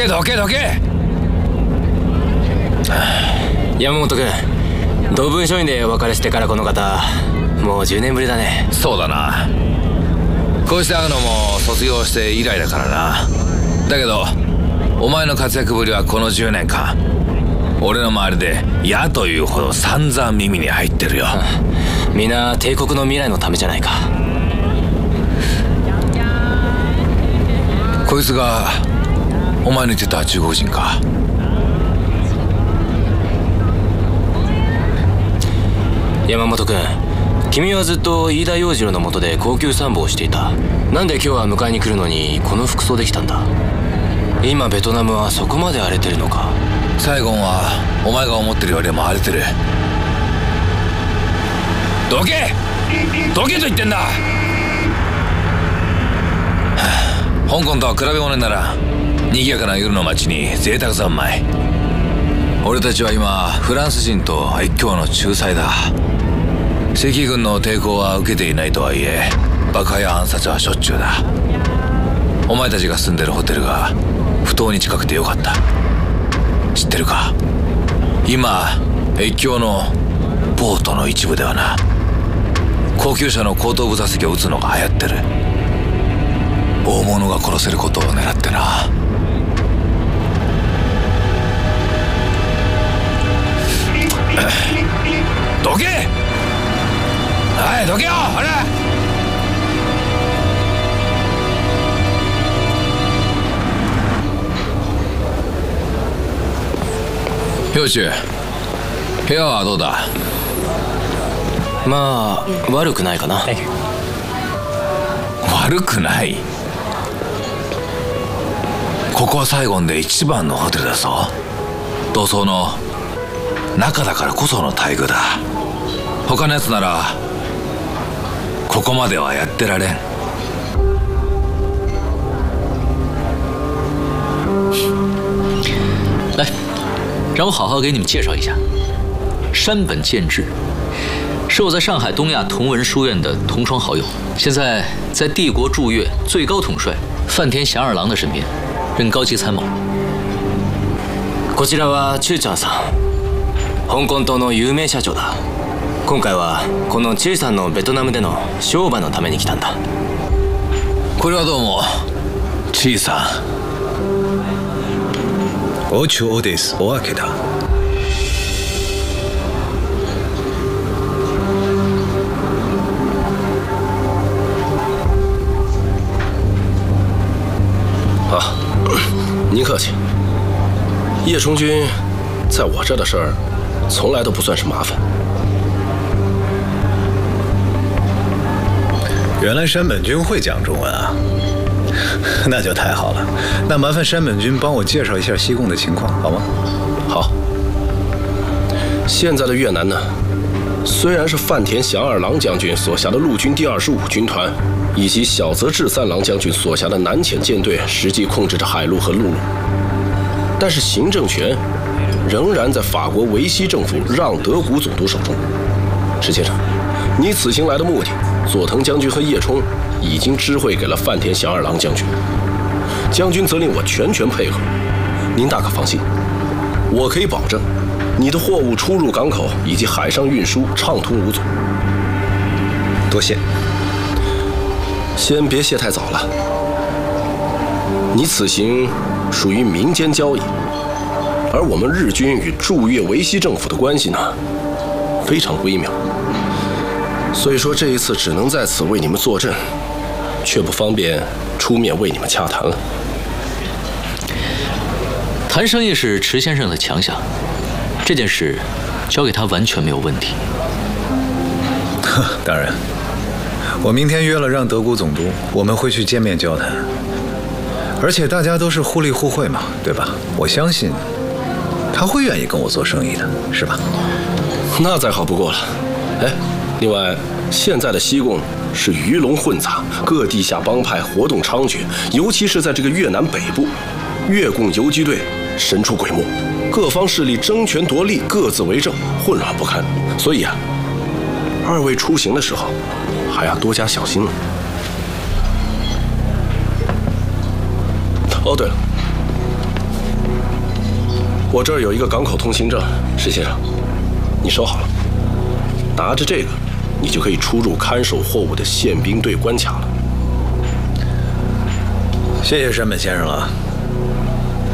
どけどけ。 山本君、同文書院でお別れしてからこの方、もう10年ぶりだね。 そうだな。こうして会うのも卒業して以来だからな。だけどお前の活躍ぶりはこの10年間俺の周りで嫌というほど散々耳に入ってるよ。 みんな帝国の未来のためじゃないか。 こいつがお前の言ってた中国人か。 山本君、君はずっと飯田洋次郎の下で高級参謀をしていた。なんで今日は迎えに来るのにこの服装できたんだ。今ベトナムはそこまで荒れてるのか。 サイゴンはお前が思ってるよりも荒れてる。どけどけと言ってんだ。香港とは比べ物にならん。賑やかな夜の街に贅沢三昧。俺たちは今フランス人と越境の仲裁だ。赤軍の抵抗は受けていないとはいえ爆破や暗殺はしょっちゅうだ。お前たちが住んでるホテルが不当に近くてよかった。知ってるか、今越境のボートの一部ではな、高級車の後頭部座席を撃つのが流行ってる。大物が殺せることを狙ってな。どけ、はいどけよ、ほら。兵士、部屋はどうだ。 まあ悪くないかな。 悪くない。ここはサイゴンで一番のホテルだぞ。同窓の中だからこその待遇だ。他のやつならここまではやってられん。 来，让我好好给你们介绍一下，山本健治，是我在上海东亚同文书院的同窗好友，现在在帝国驻越最高统帅范田祥二郎的身边，任高级参谋。 こちらはチューちゃんさん、香港島の有名社長だ。今回はこのチューさんのベトナムでの商売のために来たんだ。 これはどうもチーさん。 オチュオです。お明けだ。 啊，您客气。叶冲军在我这的事儿，从来都不算是麻烦。 原来山本君会讲中文啊，那就太好了。那麻烦山本君帮我介绍一下西贡的情况，好吗？ 好。现在的越南呢，虽然是范田祥二郎将军所辖的陆军第25军团，以及小泽治三郎将军所辖的南潜舰队实际控制着海路和陆路，但是行政权仍然在法国维希政府让德古总督手中。石先生，你此行来的目的，佐藤将军和叶冲已经知会给了范田祥二郎将军，将军责令我全权配合。您大可放心，我可以保证你的货物出入港口以及海上运输畅通无阻。 多谢。 先别谢太早了，你此行属于民间交易，而我们日军与驻越维希政府的关系呢，非常微妙。所以说这一次只能在此为你们坐镇，却不方便出面为你们洽谈了。 谈生意是池先生的强项，这件事交给他完全没有问题。 当然，我明天约了让德古总督，我们会去见面交谈。而且大家都是互利互惠嘛，对吧？我相信他会愿意跟我做生意的，是吧？ 那再好不过了。哎，另外，现在的西贡是鱼龙混杂，各地下帮派活动猖獗，尤其是在这个越南北部，越共游击队神出鬼没，各方势力争权夺利，各自为政，混乱不堪。所以啊，二位出行的时候还要多加小心了。哦，对了， 我这儿有一个港口通行证，石先生，你收好了。拿着这个，你就可以出入看守货物的宪兵队关卡了。 谢谢山本先生了。